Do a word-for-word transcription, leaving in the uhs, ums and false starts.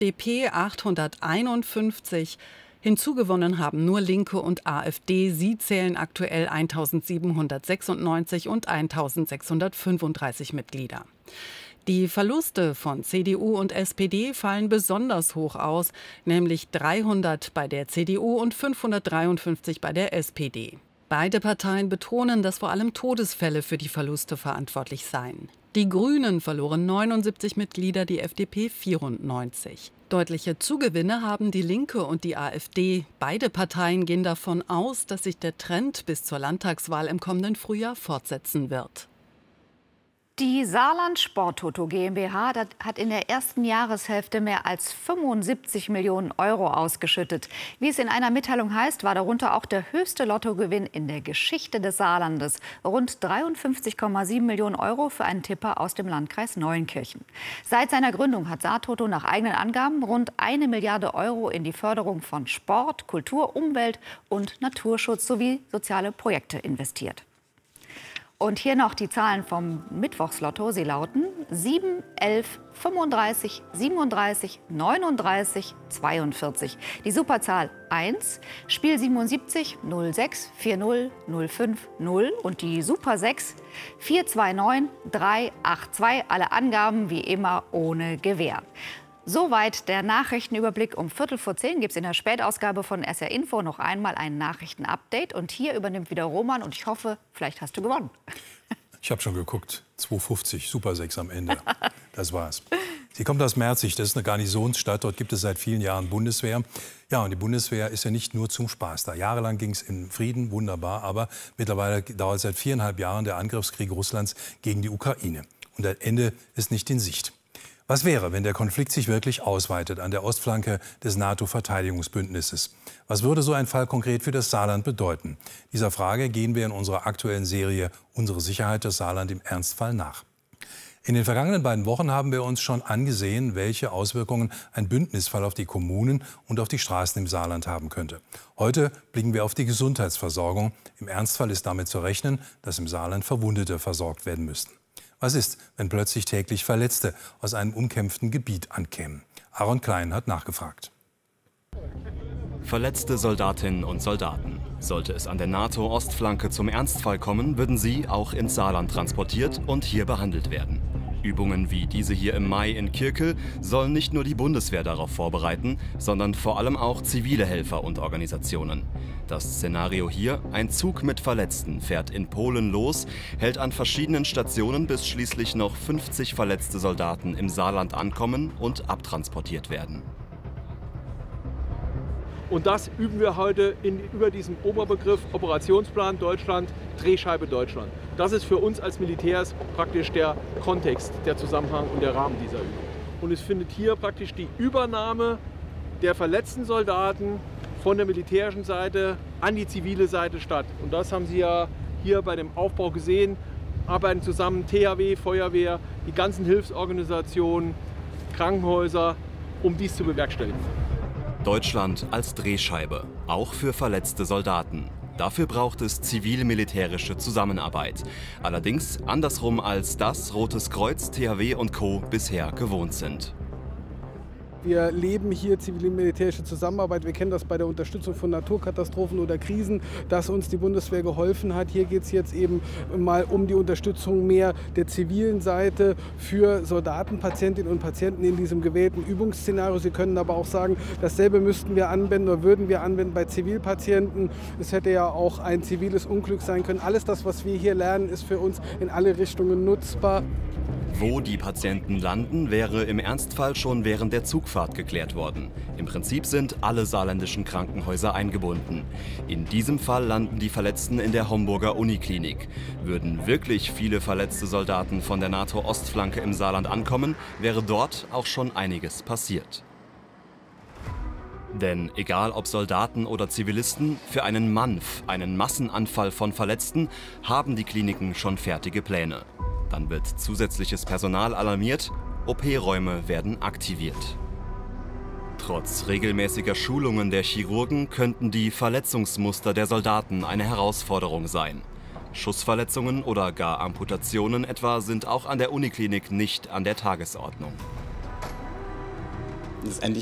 D P achthunderteinundfünfzig. Hinzugewonnen haben nur Linke und AfD. Sie zählen aktuell eintausendsiebenhundertsechsundneunzig und eintausendsechshundertfünfunddreißig Mitglieder. Die Verluste von C D U und S P D fallen besonders hoch aus, nämlich dreihundert bei der C D U und fünfhundertdreiundfünfzig bei der S P D. Beide Parteien betonen, dass vor allem Todesfälle für die Verluste verantwortlich seien. Die Grünen verloren neunundsiebzig Mitglieder, die F D P vierundneunzig. Deutliche Zugewinne haben die Linke und die AfD. Beide Parteien gehen davon aus, dass sich der Trend bis zur Landtagswahl im kommenden Frühjahr fortsetzen wird. Die Saarland Sport-Toto GmbH hat in der ersten Jahreshälfte mehr als fünfundsiebzig Millionen Euro ausgeschüttet. Wie es in einer Mitteilung heißt, war darunter auch der höchste Lottogewinn in der Geschichte des Saarlandes. Rund dreiundfünfzig Komma sieben Millionen Euro für einen Tipper aus dem Landkreis Neunkirchen. Seit seiner Gründung hat Saar-Toto nach eigenen Angaben rund eine Milliarde Euro in die Förderung von Sport, Kultur, Umwelt und Naturschutz sowie soziale Projekte investiert. Und hier noch die Zahlen vom Mittwochslotto. Sie lauten sieben, elf, fünfunddreißig, siebenunddreißig, neununddreißig, zweiundvierzig. Die Superzahl eins, Spiel siebenundsiebzig, null sechs, vier null, null fünf, null und die Super sechs, vier zwei neun, drei acht zwei. Alle Angaben wie immer ohne Gewähr. Soweit der Nachrichtenüberblick. Um Viertel vor zehn gibt es in der Spätausgabe von S R Info noch einmal ein Nachrichtenupdate. Und hier übernimmt wieder Roman. Und ich hoffe, vielleicht hast du gewonnen. Ich habe schon geguckt. zwei fünfzig, Super sechs am Ende. Das war's. Sie kommt aus Merzig. Das ist eine Garnisonsstadt. Dort gibt es seit vielen Jahren Bundeswehr. Ja, und die Bundeswehr ist ja nicht nur zum Spaß da. Jahrelang ging es in Frieden, wunderbar. Aber mittlerweile dauert seit viereinhalb Jahren der Angriffskrieg Russlands gegen die Ukraine. Und das Ende ist nicht in Sicht. Was wäre, wenn der Konflikt sich wirklich ausweitet an der Ostflanke des NATO-Verteidigungsbündnisses? Was würde so ein Fall konkret für das Saarland bedeuten? Dieser Frage gehen wir in unserer aktuellen Serie Unsere Sicherheit des Saarland im Ernstfall nach. In den vergangenen beiden Wochen haben wir uns schon angesehen, welche Auswirkungen ein Bündnisfall auf die Kommunen und auf die Straßen im Saarland haben könnte. Heute blicken wir auf die Gesundheitsversorgung. Im Ernstfall ist damit zu rechnen, dass im Saarland Verwundete versorgt werden müssten. Was ist, wenn plötzlich täglich Verletzte aus einem umkämpften Gebiet ankämen? Aaron Klein hat nachgefragt. Verletzte Soldatinnen und Soldaten. Sollte es an der NATO-Ostflanke zum Ernstfall kommen, würden sie auch ins Saarland transportiert und hier behandelt werden. Übungen wie diese hier im Mai in Kirkel sollen nicht nur die Bundeswehr darauf vorbereiten, sondern vor allem auch zivile Helfer und Organisationen. Das Szenario hier: ein Zug mit Verletzten fährt in Polen los, hält an verschiedenen Stationen, bis schließlich noch fünfzig verletzte Soldaten im Saarland ankommen und abtransportiert werden. Und das üben wir heute in, über diesen Oberbegriff Operationsplan Deutschland, Drehscheibe Deutschland. Das ist für uns als Militärs praktisch der Kontext, der Zusammenhang und der Rahmen dieser Übung. Und es findet hier praktisch die Übernahme der verletzten Soldaten von der militärischen Seite an die zivile Seite statt. Und das haben Sie ja hier bei dem Aufbau gesehen. Arbeiten zusammen T H W, Feuerwehr, die ganzen Hilfsorganisationen, Krankenhäuser, um dies zu bewerkstelligen. Deutschland als Drehscheibe, auch für verletzte Soldaten. Dafür braucht es zivil-militärische Zusammenarbeit. Allerdings andersrum, als das Rotes Kreuz, T H W und Co. bisher gewohnt sind. Wir leben hier zivil-militärische Zusammenarbeit. Wir kennen das bei der Unterstützung von Naturkatastrophen oder Krisen, dass uns die Bundeswehr geholfen hat. Hier geht es jetzt eben mal um die Unterstützung mehr der zivilen Seite für Soldaten, Patientinnen und Patienten in diesem gewählten Übungsszenario. Sie können aber auch sagen, dasselbe müssten wir anwenden oder würden wir anwenden bei Zivilpatienten. Es hätte ja auch ein ziviles Unglück sein können. Alles das, was wir hier lernen, ist für uns in alle Richtungen nutzbar. Wo die Patienten landen, wäre im Ernstfall schon während der Zugfahrt geklärt worden. Im Prinzip sind alle saarländischen Krankenhäuser eingebunden. In diesem Fall landen die Verletzten in der Homburger Uniklinik. Würden wirklich viele verletzte Soldaten von der NATO-Ostflanke im Saarland ankommen, wäre dort auch schon einiges passiert. Denn egal ob Soldaten oder Zivilisten, für einen M A N F, einen Massenanfall von Verletzten, haben die Kliniken schon fertige Pläne. Dann wird zusätzliches Personal alarmiert, O P-Räume werden aktiviert. Trotz regelmäßiger Schulungen der Chirurgen könnten die Verletzungsmuster der Soldaten eine Herausforderung sein. Schussverletzungen oder gar Amputationen etwa sind auch an der Uniklinik nicht an der Tagesordnung. letztendlich